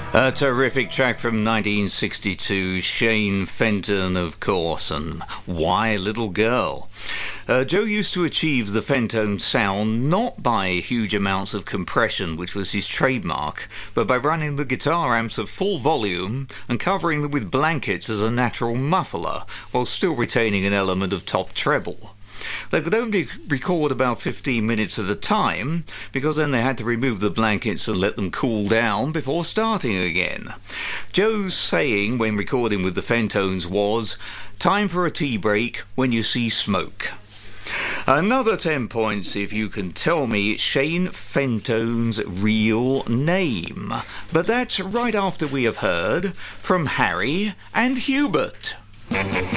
A terrific track from 1962, Shane Fenton, of course, and Why Little Girl. Joe used to achieve the Fentone sound not by huge amounts of compression, which was his trademark, but by running the guitar amps at full volume and covering them with blankets as a natural muffler, while still retaining an element of top treble. They could only record about 15 minutes at a time, because then they had to remove the blankets and let them cool down before starting again. Joe's saying when recording with the Fentones was, "Time for a tea break when you see smoke." Another 10 points if you can tell me Shane Fentone's real name. But that's right after we have heard from Harry and Hubert.